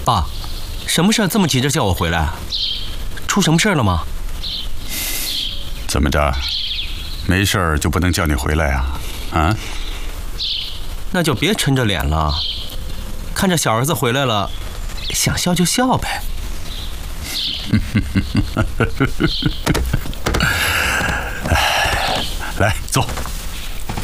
爸，什么事儿这么急着叫我回来？出什么事儿了吗？ 怎么着？没事儿就不能叫你回来啊？啊？ 那就别沉着脸了，看着小儿子回来了，想笑就笑呗。 来，坐。